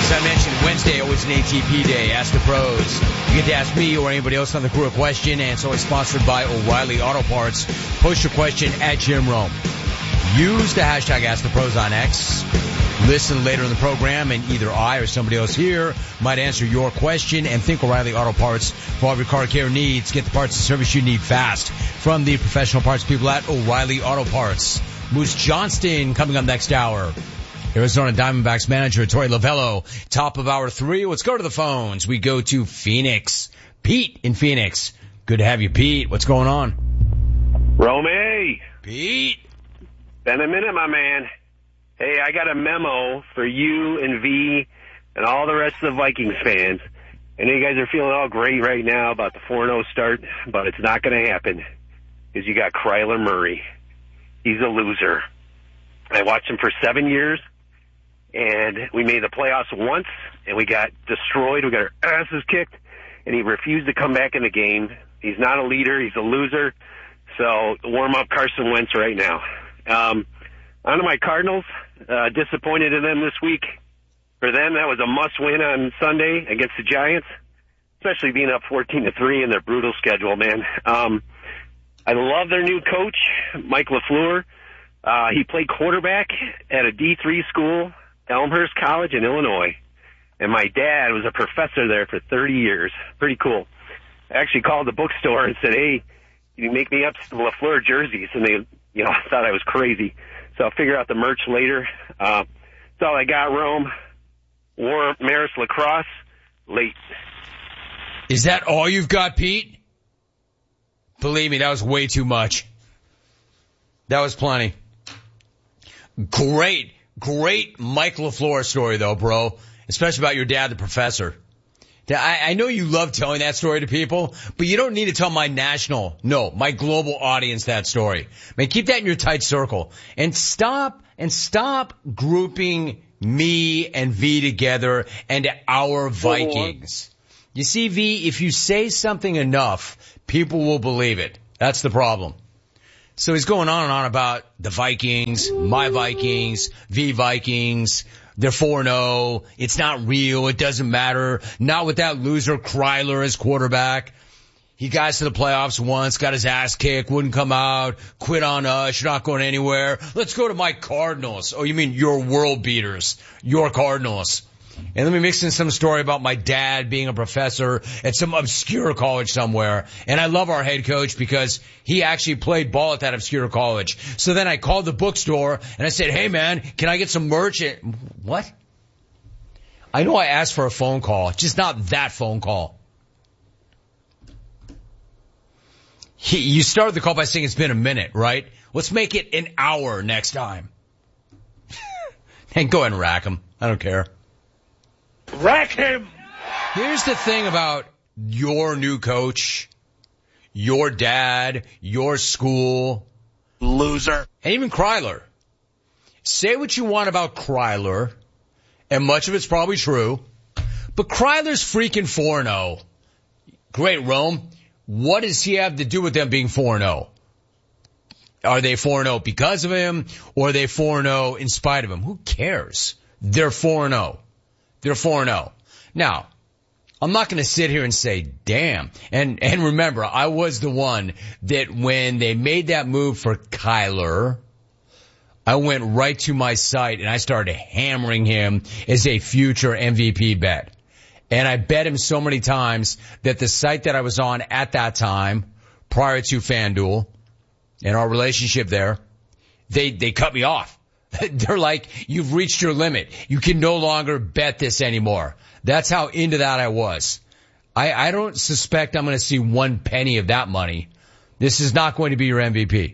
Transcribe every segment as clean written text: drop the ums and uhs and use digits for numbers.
As I mentioned, Wednesday always an ATP day. Ask the pros. You get to ask me or anybody else on the crew a question, and it's always sponsored by O'Reilly Auto Parts. Post your question at Jim Rome. Use the hashtag Ask the Pros on X. Listen later in the program, and either I or somebody else here might answer your question. And think O'Reilly Auto Parts for all of your car care needs. Get the parts and service you need fast from the professional parts people at O'Reilly Auto Parts. Moose Johnston coming up next hour. Arizona Diamondbacks manager Torey Lovullo, top of hour 3. Let's go to the phones. We go to Phoenix. Pete in Phoenix. Good to have you, Pete. What's going on? Rome. Pete. Been a minute, my man. Hey, I got a memo for you and V and all the rest of the Vikings fans. I know you guys are feeling all great right now about the 4-0 start, but it's not going to happen because you got Kyler Murray. He's a loser. I watched him for 7 years. And we made the playoffs once, and we got destroyed. We got our asses kicked, and he refused to come back in the game. He's not a leader. He's a loser. So warm up Carson Wentz right now. On to my Cardinals. Disappointed in them this week. For them, that was a must-win on Sunday against the Giants, especially being up 14-3 in their brutal schedule, man. I love their new coach, Mike LaFleur. He played quarterback at a D3 school, Elmhurst College in Illinois. And my dad was a professor there for 30 years. Pretty cool. I actually called the bookstore and said, hey, can you make me up some LaFleur jerseys? And they, thought I was crazy. So I'll figure out the merch later. That's all I got, Rome. War Maris Lacrosse, late. Is that all you've got, Pete? Believe me, that was way too much. That was plenty. Great Mike LaFleur story, though, bro. Especially about your dad, the professor. I know you love telling that story to people, but you don't need to tell my global audience that story. Man, keep that in your tight circle. And stop grouping me and V together and our Vikings. You see, V, if you say something enough, people will believe it. That's the problem. So he's going on and on about the Vikings, my Vikings, V Vikings. They're 4-0. It's not real. It doesn't matter. Not with that loser Kryler as quarterback. He got to the playoffs once, got his ass kicked, wouldn't come out, quit on us, you're not going anywhere. Let's go to my Cardinals. Oh, you mean your world beaters, your Cardinals. And let me mix in some story about my dad being a professor at some obscure college somewhere. And I love our head coach because he actually played ball at that obscure college. So then I called the bookstore and I said, hey man, can I get some merch? What? I know I asked for a phone call, just not that phone call. You started the call by saying it's been a minute, right? Let's make it an hour next time. And go ahead and rack him. I don't care. Rack him! Here's the thing about your new coach, your dad, your school. Loser. And even Kryler. Say what you want about Kryler, and much of it's probably true, but Kryler's freaking 4-0. Great, Rome. What does he have to do with them being 4-0? Are they 4-0 because of him, or are they 4-0 in spite of him? Who cares? They're 4-0. They're 4-0. Now, I'm not going to sit here and say, damn. And remember, I was the one that when they made that move for Kyler, I went right to my site and I started hammering him as a future MVP bet. And I bet him so many times that the site that I was on at that time, prior to FanDuel and our relationship there, they cut me off. They're like, you've reached your limit. You can no longer bet this anymore. That's how into that I was. I don't suspect I'm going to see one penny of that money. This is not going to be your MVP.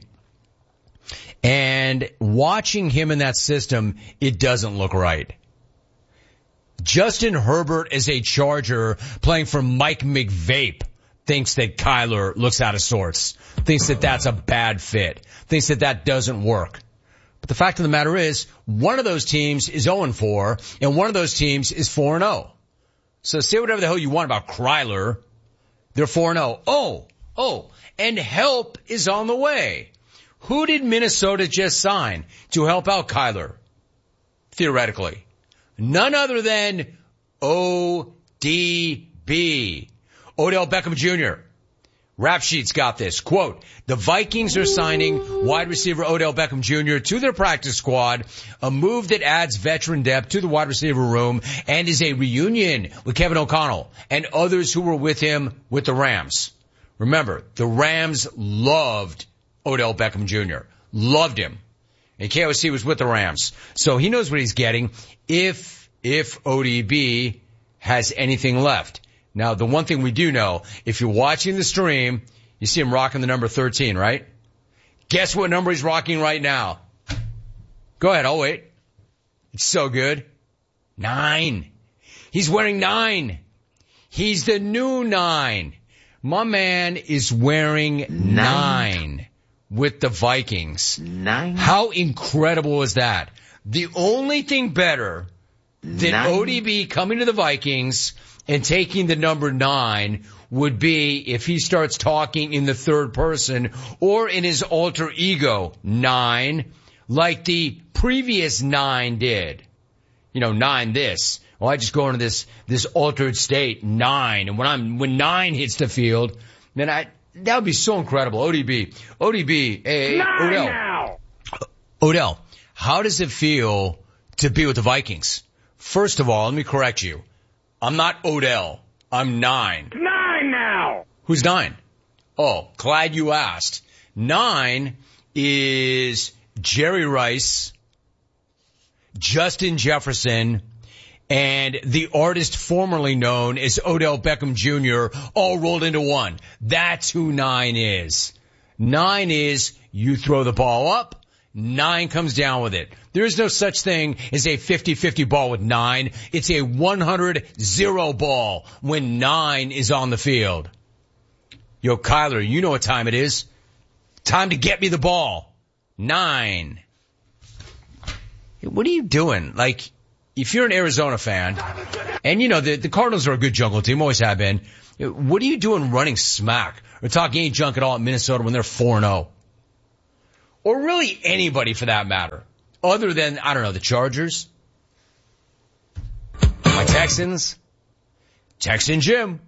And watching him in that system, it doesn't look right. Justin Herbert as a Charger playing for Mike McVape thinks that Kyler looks out of sorts, thinks that that's a bad fit, thinks that that doesn't work. But the fact of the matter is, one of those teams is 0-4, and one of those teams is 4-0. So say whatever the hell you want about Kryler. They're 4-0. Oh, and help is on the way. Who did Minnesota just sign to help out Kyler? Theoretically. None other than ODB. Odell Beckham Jr. Rap Sheet's got this. Quote, the Vikings are signing wide receiver Odell Beckham Jr. to their practice squad, a move that adds veteran depth to the wide receiver room and is a reunion with Kevin O'Connell and others who were with him with the Rams. Remember, the Rams loved Odell Beckham Jr. Loved him. And KOC was with the Rams. So he knows what he's getting if ODB has anything left. Now, the one thing we do know, if you're watching the stream, you see him rocking the number 13, right? Guess what number he's rocking right now? Go ahead, I'll wait. It's so good. 9. He's wearing 9. He's the new 9. My man is wearing 9 with the Vikings. 9. How incredible is that? The only thing better than ODB coming to the Vikings and taking the number 9 would be if he starts talking in the third person or in his alter ego 9, like the previous 9 did. You know, 9 this. Well, I just go into this altered state, 9. And when 9 hits the field, then that would be so incredible. ODB, hey, Odell. Now. Odell, how does it feel to be with the Vikings? First of all, let me correct you. I'm not Odell. I'm 9. 9 now. Who's 9? Oh, glad you asked. 9 is Jerry Rice, Justin Jefferson, and the artist formerly known as Odell Beckham Jr. all rolled into one. That's who 9 is. 9 is you throw the ball up, 9 comes down with it. There is no such thing as a 50-50 ball with 9. It's a 100-0 ball when 9 is on the field. Yo, Kyler, you know what time it is. Time to get me the ball. 9. What are you doing? Like, if you're an Arizona fan, and you know, the Cardinals are a good jungle team, always have been, what are you doing running smack or talking any junk at all at Minnesota when they're 4-0? Or really anybody for that matter, other than, I don't know, the Chargers, my Texans, Texan Jim.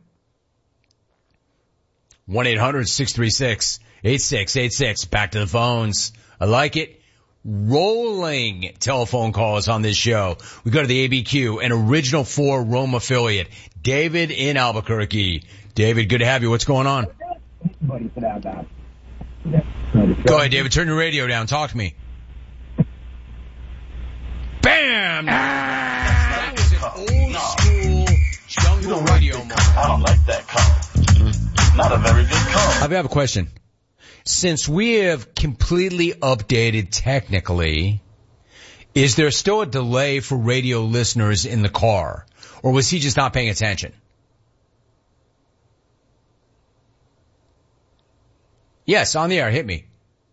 1-800-636-8686. Back to the phones. I like it. Rolling telephone calls on this show. We go to the ABQ, an Original 4 Rome affiliate. David in Albuquerque. David, good to have you. What's going on? Go ahead, David. Turn your radio down. Talk to me. Bam! That was an old school jungle radio moment. I don't like that call. Not a very good call. I have a question. Since we have completely updated technically, is there still a delay for radio listeners in the car? Or was he just not paying attention? Yes, on the air. Hit me.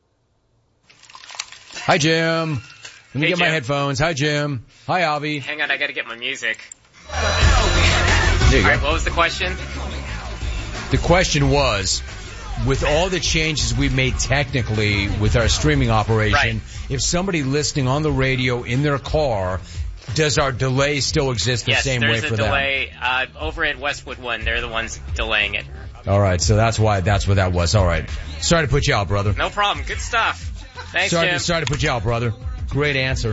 Hi, Jim. Let me get my headphones. Hi, Jim. Hi, Avi. Hang on, I gotta get my music. There you go. Alright, what was the question? The question was, with all the changes we've made technically with our streaming operation, if somebody listening on the radio in their car, does our delay still exist the same way for them? Yes, there's a delay. Over at Westwood One, they're the ones delaying it. All right, so that's what that was. All right. Sorry to put you out, brother. No problem. Good stuff. Thanks, Jim. Sorry to put you out, brother. Great answer.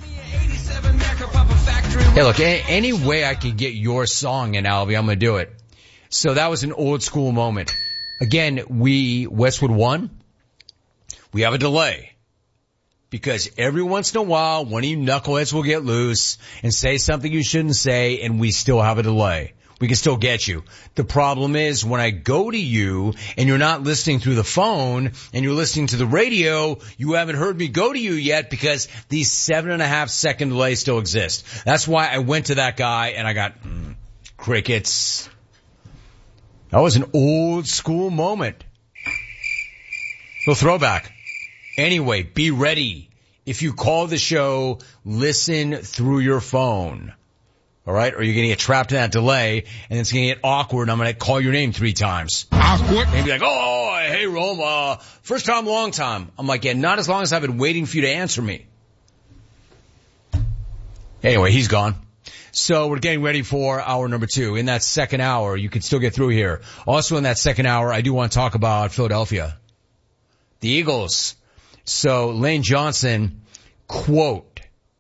Hey, look, any way I can get your song in, Albie, I'm going to do it. So that was an old school moment. Again, Westwood One, we have a delay. Because every once in a while, one of you knuckleheads will get loose and say something you shouldn't say, and we still have a delay. We can still get you. The problem is when I go to you and you're not listening through the phone and you're listening to the radio, you haven't heard me go to you yet because these 7.5 second delays still exist. That's why I went to that guy and I got crickets. That was an old school moment. Little throwback. Anyway, be ready. If you call the show, listen through your phone. All right? Or you're going to get trapped in that delay, and it's going to get awkward, and I'm going to call your name 3 times. Awkward? And be like, oh, hey, Rome, first time, long time. I'm like, yeah, not as long as I've been waiting for you to answer me. Anyway, he's gone. So we're getting ready for hour number 2. In that second hour, you can still get through here. Also in that second hour, I do want to talk about Philadelphia. The Eagles. So Lane Johnson, quote,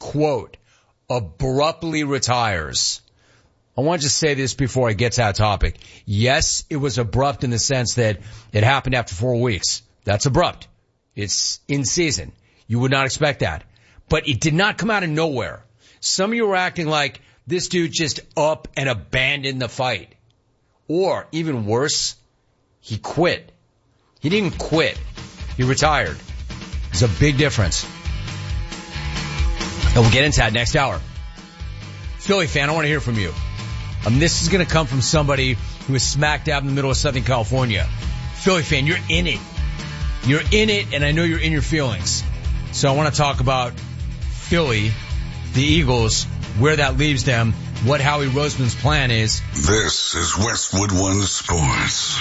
abruptly retires. I want to just say this before I get to that topic. Yes, it was abrupt in the sense that it happened after 4 weeks. That's abrupt. It's in season. You would not expect that. But it did not come out of nowhere. Some of you were acting like this dude just up and abandoned the fight. Or, even worse, he quit. He didn't quit. He retired. There's a big difference. And we'll get into that next hour. Philly fan, I want to hear from you. This is going to come from somebody who is smack dab in the middle of Southern California. Philly fan, you're in it. You're in it, and I know you're in your feelings. So I want to talk about Philly, the Eagles, where that leaves them, what Howie Roseman's plan is. This is Westwood One Sports.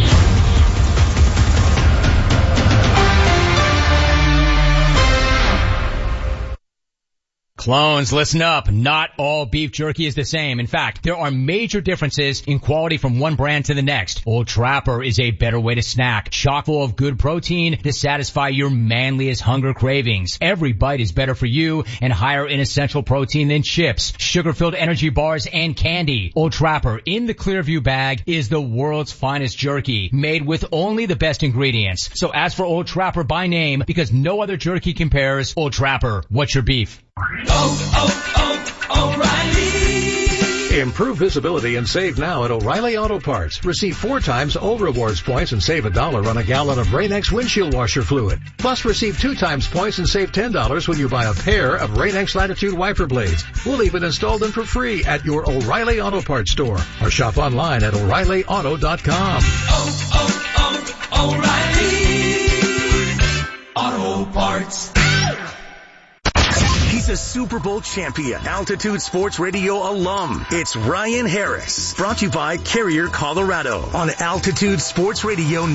Clones, listen up. Not all beef jerky is the same. In fact, there are major differences in quality from one brand to the next. Old Trapper is a better way to snack, chock full of good protein to satisfy your manliest hunger cravings. Every bite is better for you and higher in essential protein than chips, sugar-filled energy bars, and candy. Old Trapper in the Clearview bag is the world's finest jerky, made with only the best ingredients. So ask for Old Trapper by name because no other jerky compares. Old Trapper, what's your beef? O'Reilly. Improve visibility and save now at O'Reilly Auto Parts. Receive 4 times O Rewards points and save $1 on a gallon of Rain-X windshield washer fluid. Plus receive 2 times points and save $10 when you buy a pair of Rain-X Latitude wiper blades. We'll even install them for free at your O'Reilly Auto Parts store or shop online at O'ReillyAuto.com. O'Reilly Auto Parts. He's a Super Bowl champion, Altitude Sports Radio alum. It's Ryan Harris, brought to you by Carrier, Colorado, on Altitude Sports Radio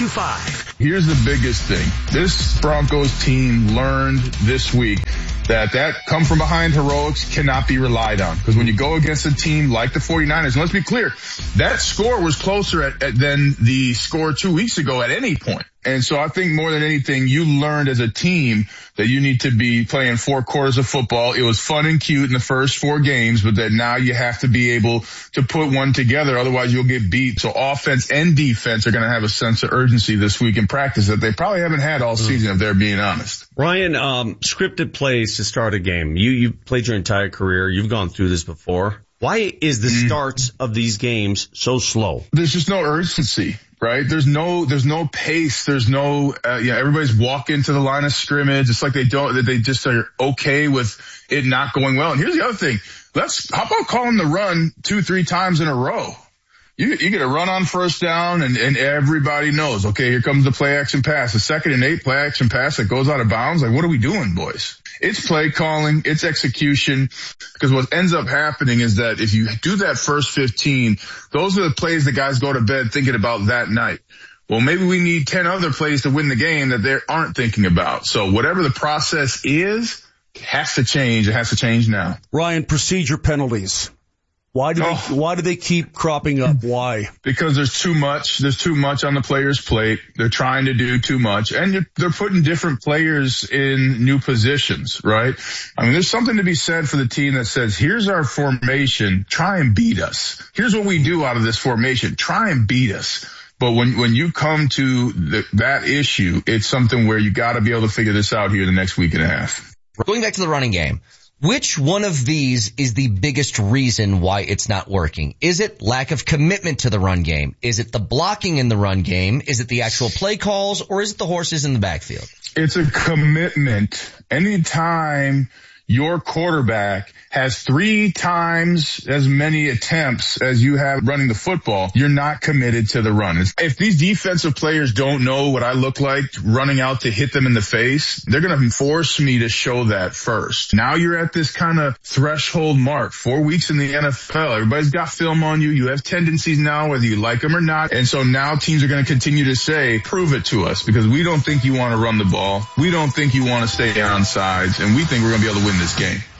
92.5. Here's the biggest thing. This Broncos team learned this week that come from behind heroics cannot be relied on. Because when you go against a team like the 49ers, and let's be clear, that score was closer than the score 2 weeks ago at any point. And so I think more than anything, you learned as a team that you need to be playing 4 quarters of football. It was fun and cute in the first 4 games, but that now you have to be able to put one together. Otherwise you'll get beat. So offense and defense are going to have a sense of urgency this week in practice that they probably haven't had all season if they're being honest. Ryan, scripted plays to start a game. You played your entire career. You've gone through this before. Why is the starts of these games so slow? There's just no urgency. Right? There's no pace. There's no, everybody's walking to the line of scrimmage. It's like they just are okay with it not going well. And here's the other thing. How about calling the run 2-3 times in a row? You get a run on first down and everybody knows, okay, here comes the play action pass. The 2nd and 8 play action pass that goes out of bounds. Like, what are we doing, boys? It's play calling, it's execution, because what ends up happening is that if you do that first 15, those are the plays the guys go to bed thinking about that night. Well, maybe we need 10 other plays to win the game that they aren't thinking about. So whatever the process is, it has to change. It has to change now. Ryan, procedure penalties. Why do they keep cropping up? Why? Because there's too much. There's too much on the player's plate. They're trying to do too much. And they're putting different players in new positions, right? I mean, there's something to be said for the team that says, here's our formation. Try and beat us. Here's what we do out of this formation. Try and beat us. But when you come to that issue, it's something where you got to be able to figure this out here the next week and a half. Going back to the running game. Which one of these is the biggest reason why it's not working? Is it lack of commitment to the run game? Is it the blocking in the run game? Is it the actual play calls? Or is it the horses in the backfield? It's a commitment. Anytime your quarterback has 3 times as many attempts as you have running the football, you're not committed to the run. If these defensive players don't know what I look like running out to hit them in the face, they're going to force me to show that first. Now you're at this kind of threshold mark, 4 weeks in the NFL. Everybody's got film on you. You have tendencies now, whether you like them or not. And so now teams are going to continue to say, prove it to us, because we don't think you want to run the ball. We don't think you want to stay on sides, and we think we're going to be able to win this game.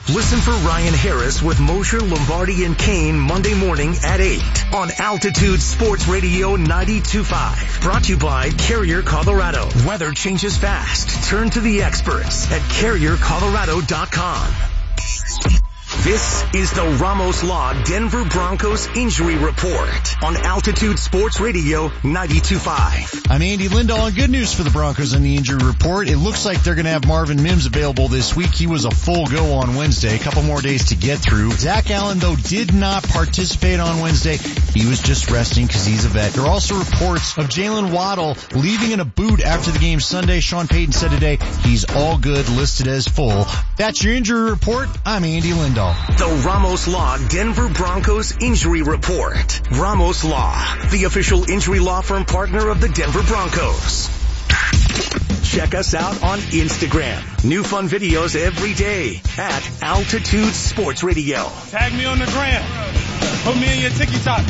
Listen for Ryan Harris with Mosher, Lombardi, and Kane Monday morning at 8 on Altitude Sports Radio 92.5. Brought to you by Carrier, Colorado. Weather changes fast. Turn to the experts at CarrierColorado.com. This is the Ramos Law Denver Broncos Injury Report on Altitude Sports Radio 92.5. I'm Andy Lindahl, and good news for the Broncos on the injury report. It looks like they're going to have Marvin Mims available this week. He was a full go on Wednesday. A couple more days to get through. Zach Allen, though, did not participate on Wednesday. He was just resting because he's a vet. There are also reports of Jalen Waddle leaving in a boot after the game Sunday. Sean Payton said today he's all good, listed as full. That's your injury report. I'm Andy Lindahl. The Ramos Law Denver Broncos Injury Report. Ramos Law, the official injury law firm partner of the Denver Broncos. Check us out on Instagram. New fun videos every day at Altitude Sports Radio. Tag me on the gram. Put me in your TikTok.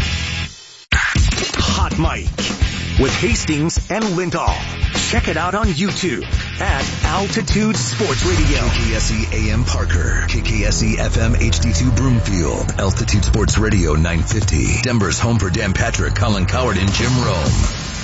Hot Mic with Hastings and Lindahl. Check it out on YouTube at Altitude Sports Radio. KKSE AM Parker, KKSE FM HD2 Broomfield, Altitude Sports Radio 950. Denver's home for Dan Patrick, Colin Coward, and Jim Rome.